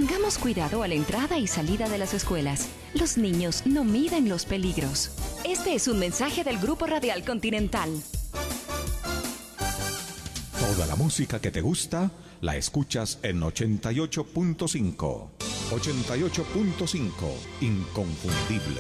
Tengamos cuidado a la entrada y salida de las escuelas. Los niños no miden los peligros. Este es un mensaje del Grupo Radial Continental. Toda la música que te gusta la escuchas en 88.5. 88.5, inconfundible.